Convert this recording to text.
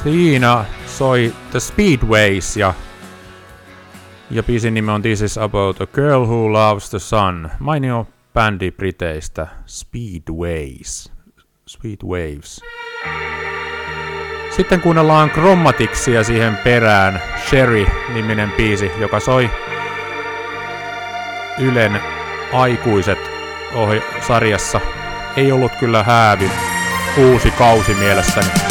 Siinä soi The Speedways ja biisin nimi on This is about a girl who loves the sun. Mainio bändi Briteistä, Speedways. Speedwaves. Sitten kuunnellaan Chromaticsia siihen perään, Sherry-niminen biisi, joka soi Ylen aikuiset sarjassa. Ei ollut kyllä häävi uusi kausi mielessäni.